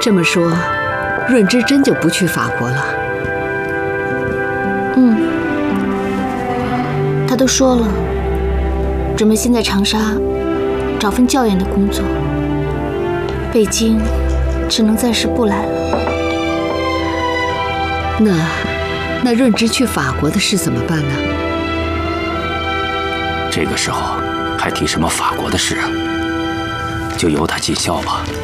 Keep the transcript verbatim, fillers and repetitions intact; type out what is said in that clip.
这么说，润之真就不去法国了？ 嗯，他都说了，准备先在长沙找份教研的工作，北京只能暂时不来了。 那，那润之去法国的事怎么办呢？ 这个时候还提什么法国的事啊？就由他尽孝吧。